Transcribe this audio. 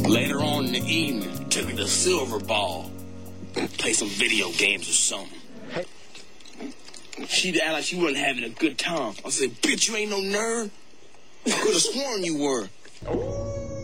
Later on in the evening, took her to Silver Ball. Play some video games or something. She'd act like she wasn't having a good time. I said, bitch, you ain't no nerd. I could have sworn you were.